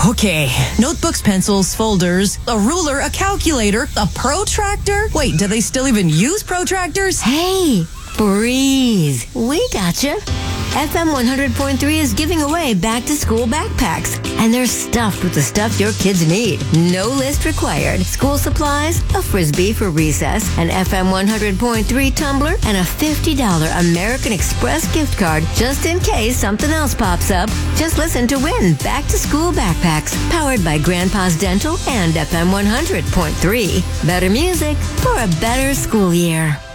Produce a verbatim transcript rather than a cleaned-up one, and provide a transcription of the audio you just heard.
Okay, notebooks, pencils, folders, a ruler, a calculator, a protractor. Wait, do they still even use protractors? Hey, breathe. We gotcha. F M one hundred point three is giving away back-to-school backpacks. And they're stuffed with the stuff your kids need. No list required. School supplies, a Frisbee for recess, an F M one hundred point three tumbler, and a fifty dollars American Express gift card just in case something else pops up. Just listen to win back-to-school backpacks powered by Grandpa's Dental and F M one hundred point three. Better music for a better school year.